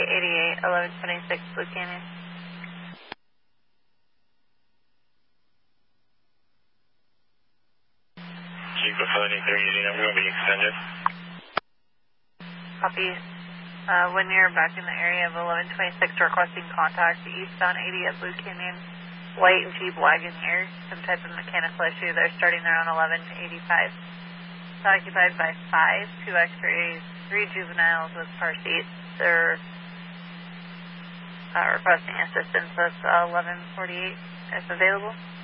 88, 1126 Blue Canyon. Chief of Honey, they're using, I'm going to be extended. Copy. When you're back in the area of 1126, requesting contact eastbound 80 at Blue Canyon. White Jeep Wagoneer, some type of mechanical issue. They're starting around 1185. It's occupied by 5, 2 X-rays, 3 juveniles with car seats. They're requesting assistance with 1148 if available.